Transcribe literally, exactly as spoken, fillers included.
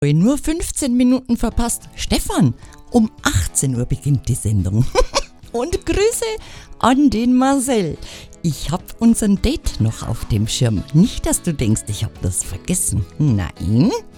Nur fünfzehn Minuten verpasst. Stefan, um achtzehn Uhr beginnt die Sendung. Und Grüße an den Marcel. Ich hab unseren Date noch auf dem Schirm. Nicht, dass du denkst, ich hab das vergessen. Nein,